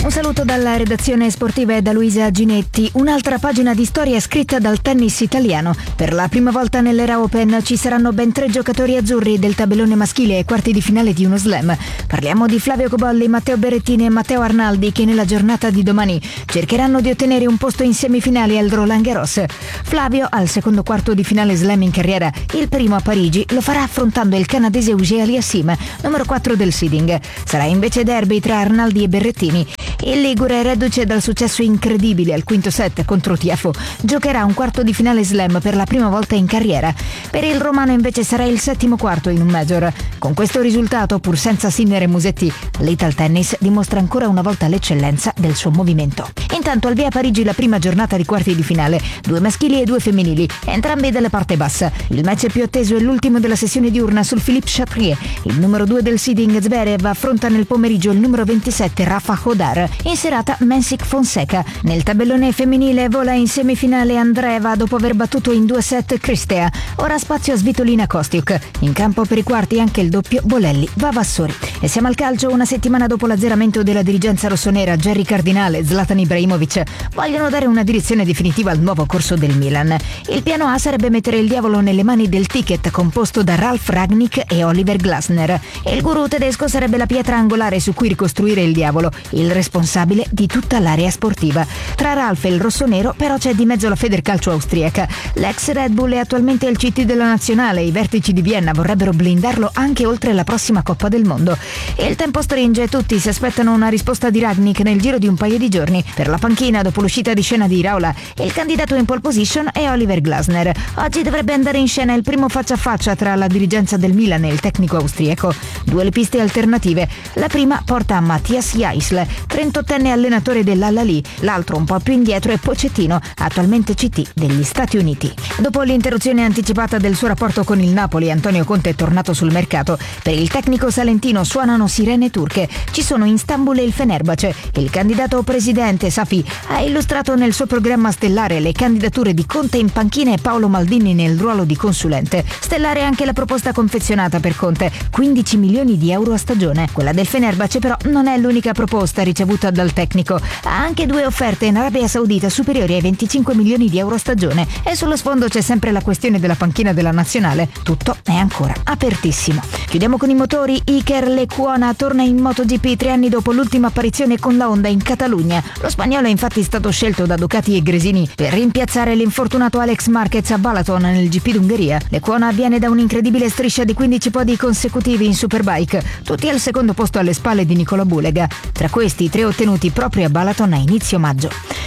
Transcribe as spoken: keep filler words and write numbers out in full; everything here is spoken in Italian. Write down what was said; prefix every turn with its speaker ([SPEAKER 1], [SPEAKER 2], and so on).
[SPEAKER 1] Un saluto dalla redazione sportiva e da Luisa Ginetti. Un'altra pagina di storia scritta dal tennis italiano. Per la prima volta nell'era Open ci saranno ben tre giocatori azzurri del tabellone maschile ai quarti di finale di uno slam. Parliamo di Flavio Cobolli, Matteo Berrettini e Matteo Arnaldi, che nella giornata di domani cercheranno di ottenere un posto in semifinali al Roland Garros. Flavio, al secondo quarto di finale slam in carriera, il primo a Parigi, lo farà affrontando il canadese Auger Aliassime, numero quattro del seeding. Sarà invece derby tra Arnaldi e Berrettini. Il ligure, reduce dal successo incredibile al quinto set contro Tiafoe, giocherà un quarto di finale slam per la prima volta in carriera. Per il romano invece sarà il settimo quarto in un major. Con questo risultato, pur senza Sinner e Musetti, l'Ital Tennis dimostra ancora una volta l'eccellenza del suo movimento. Intanto al via a Parigi la prima giornata di quarti di finale, due maschili e due femminili, entrambi dalla parte bassa. Il match più atteso è l'ultimo della sessione diurna sul Philippe Chatrier. Il numero due del seeding Zverev affronta nel pomeriggio il numero ventisette Rafa Hodar. In serata Mensik Fonseca. Nel tabellone femminile vola in semifinale Andreeva dopo aver battuto in due set Cristea. Ora spazio a Svitolina Kostiuk. In campo per i quarti anche il doppio Bolelli Vavassori. E siamo al calcio una settimana dopo l'azzeramento della dirigenza rossonera. Gerry Cardinale e Zlatan Ibrahimovic vogliono dare una direzione definitiva al nuovo corso del Milan. Il piano A sarebbe mettere il diavolo nelle mani del ticket composto da Ralf Rangnick e Oliver Glasner. Il guru tedesco sarebbe la pietra angolare su cui ricostruire il diavolo, il responsabile di tutta l'area sportiva. Tra Ralf e il rossonero però c'è di mezzo la Federcalcio austriaca. L'ex Red Bull è attualmente il C T della nazionale. I vertici di Vienna vorrebbero blindarlo anche oltre la prossima Coppa del Mondo. E il tempo stringe, tutti si aspettano una risposta di Rangnick nel giro di un paio di giorni. Per la panchina, dopo l'uscita di scena di Iraola, il candidato in pole position è Oliver Glasner. Oggi dovrebbe andare in scena il primo faccia a faccia tra la dirigenza del Milan e il tecnico austriaco. Due le piste alternative. La prima porta a Matthias Jaisl, trentottenne allenatore dell'Al-Ahly. L'altro, un po' più indietro, è Pochettino, attualmente C T degli Stati Uniti. Dopo l'interruzione anticipata del suo rapporto con il Napoli, Antonio Conte è tornato sul mercato. Per il tecnico salentino suonano sirene turche. Ci sono in Istanbul e il Fenerbahce. Il candidato presidente Safi ha illustrato nel suo programma stellare le candidature di Conte in panchina e Paolo Maldini nel ruolo di consulente. Stellare anche la proposta confezionata per Conte, quindici milioni di euro a stagione. Quella del Fenerbahce però non è l'unica proposta ricevuta dal tecnico. Ha anche due offerte in Arabia Saudita superiori ai venticinque milioni di euro a stagione. E sullo sfondo c'è sempre la questione della panchina della nazionale. Tutto è ancora apertissimo. Chiudiamo con i motori. Iker Lecuona torna in MotoGP tre anni dopo l'ultima apparizione con la Honda in Catalogna. Lo spagnolo è infatti stato scelto da Ducati e Gresini per rimpiazzare l'infortunato Alex Marquez a Balaton nel G P d'Ungheria. Lecuona viene da un'incredibile striscia di quindici podi consecutivi in Superbike, tutti al secondo posto alle spalle di Nicola Bulega. Tra questi tre ottenuti proprio a Balaton a inizio maggio.